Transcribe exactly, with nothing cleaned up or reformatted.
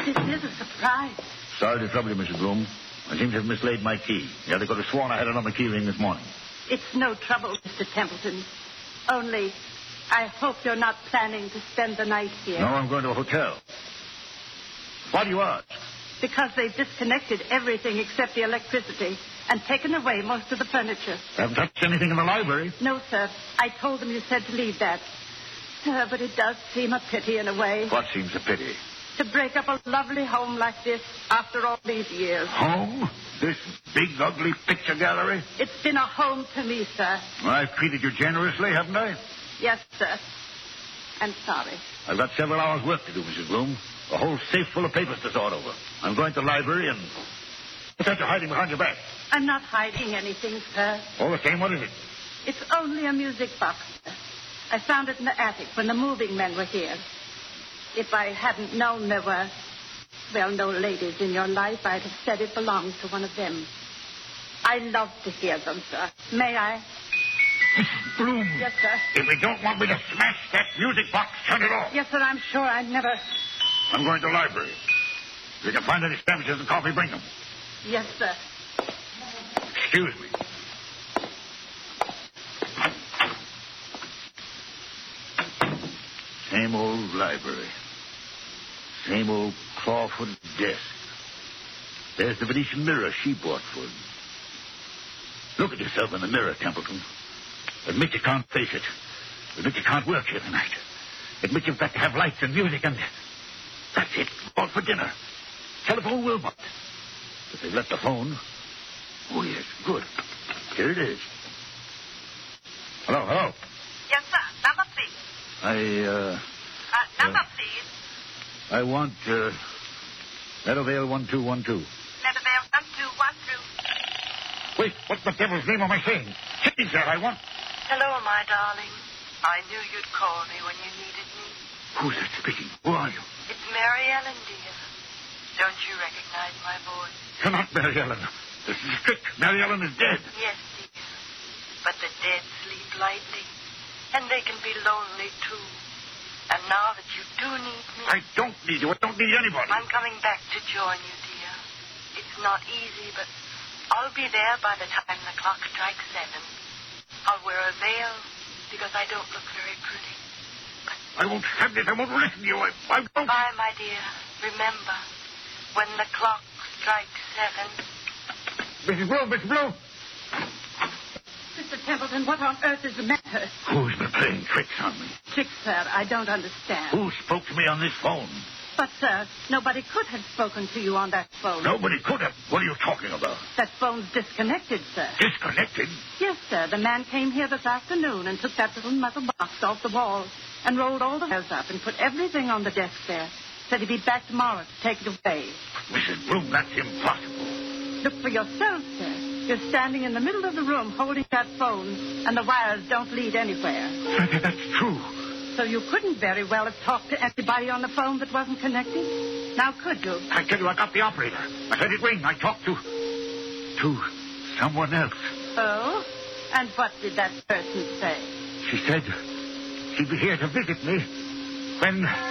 This is a surprise. Sorry to trouble you, Missus Bloom. I seem to have mislaid my key. The other could have sworn I had it on the key ring this morning. It's no trouble, Mister Templeton. Only, I hope you're not planning to spend the night here. No, I'm going to a hotel. Why do you ask? Because they've disconnected everything except the electricity and taken away most of the furniture. I haven't touched anything in the library. No, sir. I told them you said to leave that. Sir, but it does seem a pity in a way. What seems a pity? To break up a lovely home like this after all these years. Home? This big, ugly picture gallery? It's been a home to me, sir. Well, I've treated you generously, haven't I? Yes, sir. I'm sorry. I've got several hours' work to do, Missus Bloom. A whole safe full of papers to sort over. I'm going to the library and... What's that you're hiding behind your back? I'm not hiding anything, sir. All the same, what is it? It's only a music box, sir. I found it in the attic when the moving men were here. If I hadn't known there were, well, no ladies in your life, I'd have said it belonged to one of them. I love to hear them, sir. May I? Missus Bloom. Yes, sir. If you don't want me to smash that music box, turn it off. Yes, sir, I'm sure I'd never... I'm going to the library. If you can find any sandwiches and coffee, bring them. Yes, sir. Excuse me. Same old library. Same old clawfoot desk. There's the Venetian mirror she bought for him. Look at yourself in the mirror, Templeton. Admit you can't face it. Admit you can't work here tonight. Admit you've got to have lights and music and... That's it. Call for dinner. Telephone Wilmot. If they've left the phone... Oh, yes. Good. Here it is. Hello, hello. Yes, sir. Number, please. I, uh... Uh, number, uh, please. I want, uh... Meadowvale one two one two. Meadowvale one two one two. Wait, what the devil's name am I saying? Kitty, sir, I want... Hello, my darling. I knew you'd call me when you needed me. Who's that speaking? Who are you? It's Mary Ellen, dear. Don't you recognize my voice? You're not Mary Ellen. This is trick. Mary Ellen is dead. Yes, dear. But the dead sleep lightly, and they can be lonely, too. And now that you do need me... I don't need you. I don't need anybody. I'm coming back to join you, dear. It's not easy, but I'll be there by the time the clock strikes seven. I'll wear a veil because I don't look very pretty. But I won't stand it. I won't listen to you. I, I won't. Bye, my dear. Remember, when the clock strikes seven... Missus Bloom, Missus Bloom. Mister Templeton, what on earth is the matter? Who's been playing tricks on me? Tricks, sir, I don't understand. Who spoke to me on this phone? But, sir, nobody could have spoken to you on that phone. Nobody could have. What are you talking about? That phone's disconnected, sir. Disconnected? Yes, sir. The man came here this afternoon and took that little metal box off the wall and rolled all the wires up and put everything on the desk there. Said he'd be back tomorrow to take it away. Missus Bloom, that's impossible. Look for yourself, sir. You're standing in the middle of the room holding that phone, and the wires don't lead anywhere. That's true. So you couldn't very well have talked to anybody on the phone that wasn't connected? Now, could you? I tell you, I got the operator. I heard it ring. I talked to... to someone else. Oh? And what did that person say? She said she'd be here to visit me when...